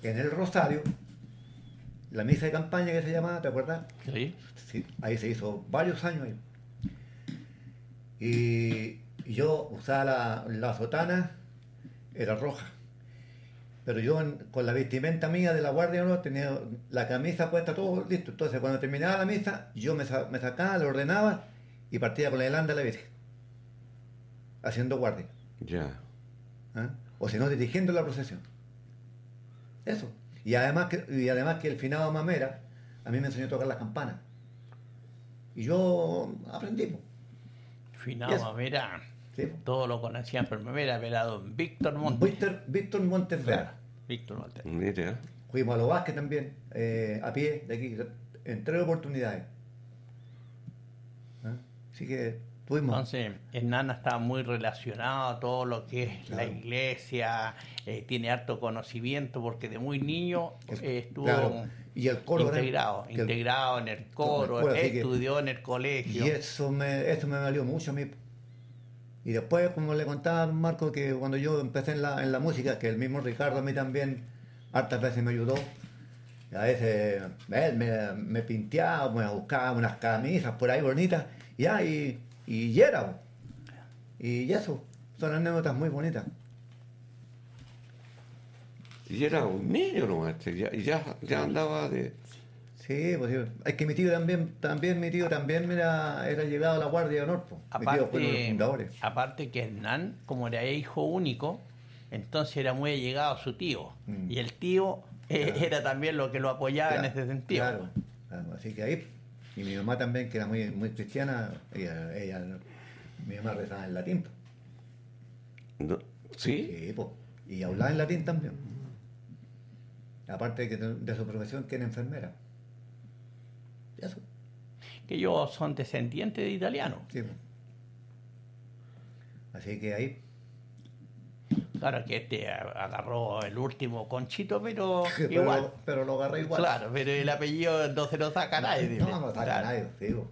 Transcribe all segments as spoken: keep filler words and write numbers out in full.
en el Rosario, la misa de campaña que se llamaba, ¿te acuerdas? Sí. Sí, ahí se hizo varios años ahí. Y, y yo usaba la, la sotana, era roja. Pero yo en- con la vestimenta mía de la guardia no tenía la camisa puesta, todo listo. Entonces cuando terminaba la misa, yo me, sa- me sacaba, lo ordenaba y partía con la delante de la Virgen, haciendo guardia. Ya. ¿Ah? O si no, dirigiendo la procesión. Eso. Y además que, y además que el finado Mamera a mí me enseñó a tocar las campanas. Y yo aprendí. Po. Finado Yes. Mamera, Sí, po. todos lo conocían por Mamera, pero era don Víctor Montes. Víctor, Víctor Montes Vera. Víctor Montes. Mira. Fuimos a los Vázquez también, eh, a pie, de aquí, en tres oportunidades. ¿Ah? Así que tuvimos. Entonces, Hernán está muy relacionado a todo lo que es Claro. la iglesia, eh, tiene harto conocimiento porque de muy niño eh, estuvo Claro. Y el coro era- integrado, que el- integrado en el coro, Bueno, así que- estudió en el colegio. Y eso me, eso me valió mucho a mí. Y después, como le contaba a Marco, que cuando yo empecé en la, en la música, que el mismo Ricardo a mí también hartas veces me ayudó, a veces él me, me pinteaba, me buscaba unas camisas por ahí bonitas, y, ya, y, y era. po. Y eso, son anécdotas muy bonitas. Y era un niño nomás, este, ya, y ya, ya andaba de... Sí, pues sí. Es que mi tío también, también mi tío también era, era llegado a la Guardia de Honor. po. Mi tío fue uno de los Aparte, fundadores. aparte que Hernán, como era hijo único, entonces era muy allegado a su tío. Mm. Y el tío eh, Claro. era también lo que lo apoyaba Claro, en ese sentido. Claro, claro, así que ahí. Y mi mamá también, que era muy, muy cristiana, ella, ella, mi mamá rezaba en latín. po. No, ¿sí? Sí, po. Y hablaba en latín también. Aparte de, que de su profesión, que era enfermera. Y eso, Que ellos son descendientes de italianos. sí. po. Así que ahí. Claro que este a- agarró el último conchito, pero Pero, igual. pero lo agarré igual. Claro, pero el apellido no se lo saca nadie. dile. No, no saca Claro. nadie, sí, po.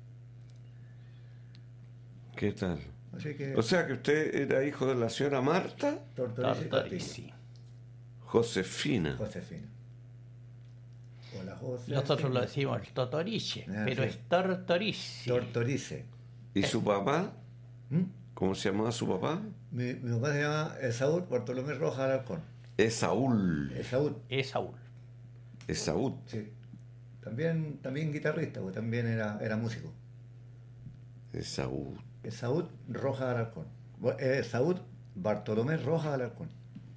¿Qué tal? Así que. O sea que usted era hijo de la señora Marta Tortorici y Tortorici. Josefina. Josefina. Hola, José. Nosotros lo decimos Totorice, Ah, pero sí. es Tortorici. Tortorice. ¿Y su papá? ¿Mm? ¿Cómo se llamaba su papá? Mi, mi papá se llama Esaú Bartolomé Rojas Alarcón. Esaúl. Esaú, Es Saúl. Esaú. sí. También, también guitarrista, porque también era, era músico. Esaú. Esaú Rojas Alarcón. Bu- eh, Esaú Bartolomé Rojas Alarcón.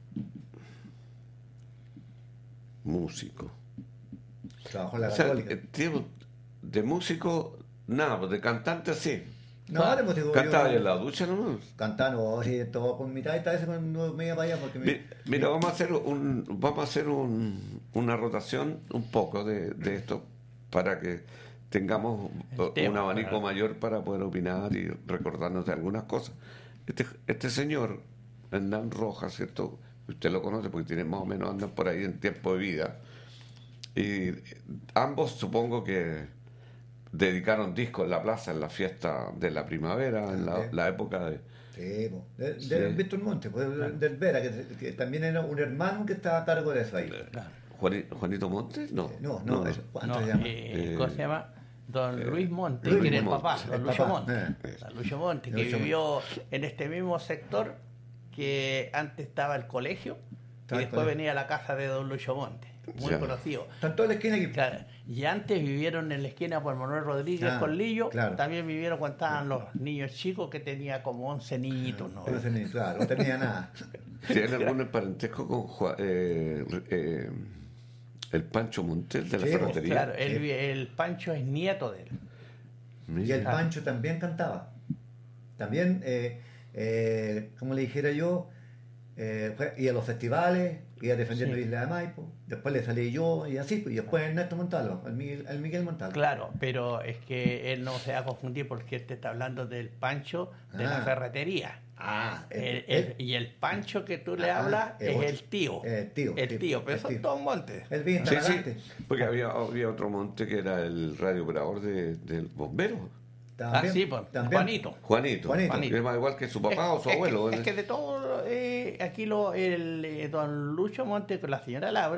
Músico. Trabajó en la O sea, Católica. eh, tío, de músico, nada, pues de cantante sí. no, de músico. Cantaba yo- en la ducha nomás. Cantando, sí, todo con mitad y tal vez cuando me iba para allá porque me- Mi- Mira, vamos a hacer un, vamos a hacer un, una rotación un poco de, de esto para que tengamos El un tema, abanico ¿verdad? mayor para poder opinar y recordarnos de algunas cosas. Este, este señor, Hernán Rojas, ¿cierto? Usted lo conoce porque tiene más o menos, andan por ahí en tiempo de vida. Y ambos supongo que dedicaron discos en la plaza en la fiesta de la primavera, en la, Sí. la época de... Sí, po. de, de Sí. Víctor Montes, pues, del- del Vera, que, que también era un hermano que estaba a cargo de eso ahí. Claro. Juani- ¿Juanito Montes? No. No, no, eso, ¿cuánto No, se llama? eh, Eh, ¿Cómo se llama? Don Luis Montes, Luis que era el Montes, papá, el don Lucio papá, Montes. eh. Don Lucio Montes, que Lucio vivió en este mismo sector que antes estaba el colegio Estaba y el después colegio. venía la casa de don Lucio Montes, muy Ya. conocido. Tanto en la esquina aquí. Claro, y antes vivieron en la esquina por Manuel Rodríguez Ah, con Lillo, claro. también vivieron cuando estaban los niños chicos que tenía como once niñitos, ¿no? No sé ni- claro, no tenía nada. ¿Tiene algún parentesco con Juan- eh, eh, el Pancho Montel de la Sí, ferretería? Claro, Sí. el, el Pancho es nieto de él. Mira. Y el Pancho también cantaba. También, eh, eh, como le dijera yo, eh, fue- iba a los festivales, iba defendiendo Sí. Isla de Maipo, después le salí yo y así, pues, y después Ernesto Montalvo, el Miguel, el Miguel Montalvo. Claro, pero es que él no se va a confundir porque él te está hablando del Pancho de la Ah. ferretería. Ah, El- él- el- él- y el Pancho que tú le Ah, hablas el es otro. el tío. El tío, El sí, tío, pero el son tío. todos montes. él bien Sí, sí, talagante. porque había, había otro monte que era el radiooperador de, del bombero, También, ah, sí, pues, también. Juanito. Juanito, Juanito. que es más igual que su papá o su Es- es abuelo. que- ¿eh? Es que de todo, eh, aquí lo, el, eh, don Lucho Monte con la señora Laura